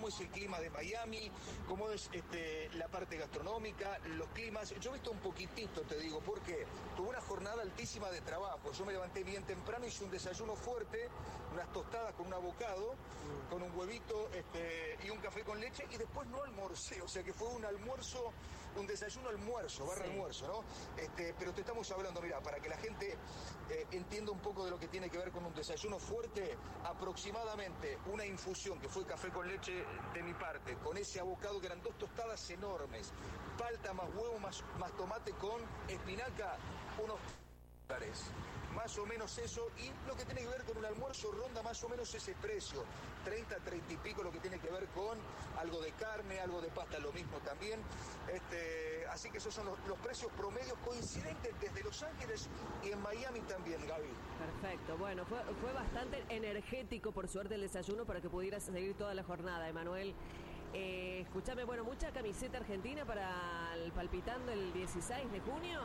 cómo es el clima de Miami, cómo es la parte gastronómica, los climas. Yo he visto un poquitito, te digo, porque tuve una jornada altísima de trabajo. Yo me levanté bien temprano, hice un desayuno fuerte, unas tostadas con un avocado, con un huevito y un café con leche, y después no almorcé, o sea que fue un almuerzo, un desayuno almuerzo, barra almuerzo, ¿no? Pero te estamos hablando, mira, para que la gente entienda un poco de lo que tiene que ver con un desayuno fuerte, aproximadamente una infusión que fue café con leche de mi parte, con ese avocado que eran 2 tostadas enormes, palta más huevo más tomate con espinaca, unos $. Más o menos eso, y lo que tiene que ver con un almuerzo ronda más o menos ese precio, 30 y pico, lo que tiene que ver con algo de carne, algo de pasta, lo mismo también. Así que esos son los precios promedios coincidentes desde Los Ángeles y en Miami también, Gaby. Perfecto, bueno, fue bastante energético por suerte el desayuno para que pudieras seguir toda la jornada, Emanuel. Escúchame, bueno, mucha camiseta argentina para el palpitando el 16 de junio.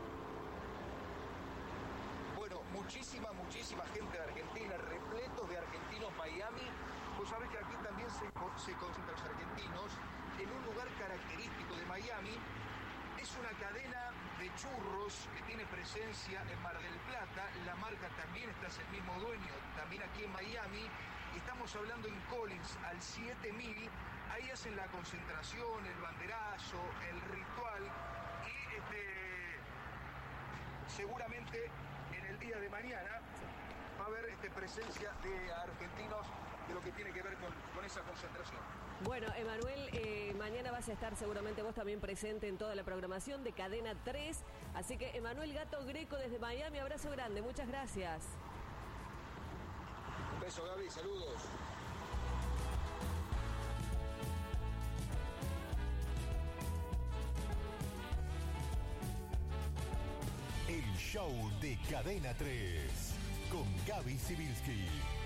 Muchísima gente de Argentina, repletos de argentinos Miami. Vos sabés que aquí también se concentran los argentinos en un lugar característico de Miami. Es una cadena de churros que tiene presencia en Mar del Plata. La marca también está, es el mismo dueño, también aquí en Miami. Estamos hablando en Collins, al 7000. Ahí hacen la concentración, el banderazo, el ritual. Y seguramente en el día de mañana va a haber presencia de argentinos de lo que tiene que ver con esa concentración. Bueno, Emanuel, mañana vas a estar seguramente vos también presente en toda la programación de Cadena 3. Así que Emanuel Gato Greco desde Miami, abrazo grande, muchas gracias. Un beso, Gaby, saludos. El show de Cadena 3 con Gaby Cibinski.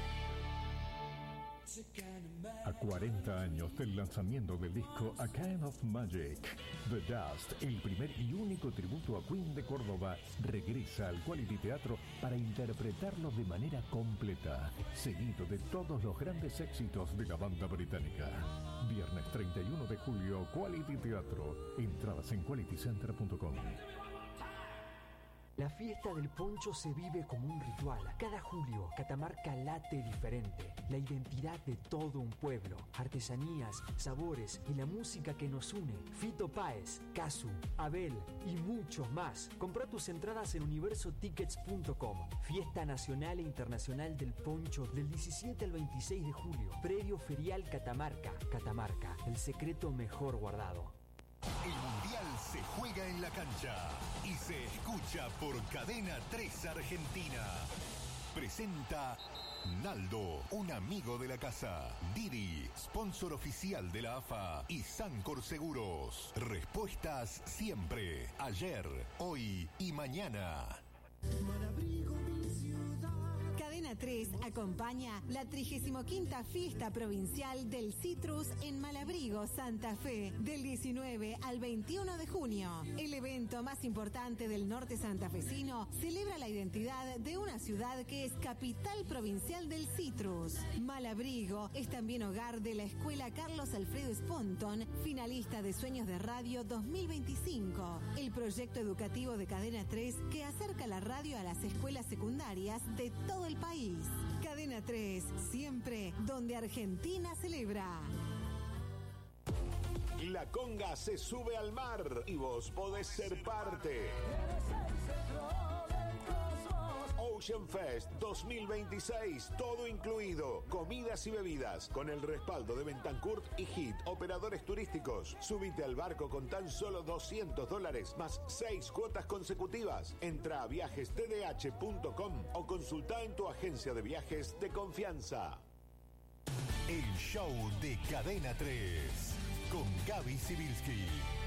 A 40 años del lanzamiento del disco A Kind of Magic, The Dust, el primer y único tributo a Queen de Córdoba, regresa al Quality Teatro para interpretarlo de manera completa, seguido de todos los grandes éxitos de la banda británica. Viernes 31 de julio, Quality Teatro. Entradas en qualitycenter.com. La fiesta del poncho se vive como un ritual. Cada julio, Catamarca late diferente. La identidad de todo un pueblo. Artesanías, sabores y la música que nos une. Fito Páez, Casu, Abel y muchos más. Compra tus entradas en universotickets.com. Fiesta nacional e internacional del poncho del 17 al 26 de julio. Predio Ferial Catamarca. Catamarca, el secreto mejor guardado. El Mundial se juega en la cancha y se escucha por Cadena 3 Argentina. Presenta Naldo, un amigo de la casa. Didi, sponsor oficial de la AFA. Y Sancor Seguros. Respuestas siempre, ayer, hoy y mañana. Cadena 3 acompaña la 35ª Fiesta Provincial del Citrus en Malabrigo, Santa Fe, del 19 al 21 de junio. El evento más importante del norte santafesino celebra la identidad de una ciudad que es capital provincial del citrus. Malabrigo es también hogar de la Escuela Carlos Alfredo Sponton, finalista de Sueños de Radio 2025, el proyecto educativo de Cadena 3 que acerca la radio a las escuelas secundarias de todo el país. Cadena 3, siempre donde Argentina celebra. La conga se sube al mar y vos podés ser parte. Ocean Fest 2026, todo incluido, comidas y bebidas, con el respaldo de Bentancourt y HIT, operadores turísticos. Subite al barco con tan solo $200, más 6 cuotas consecutivas. Entra a viajestdh.com o consulta en tu agencia de viajes de confianza. El show de Cadena 3 con Gaby Cibinski.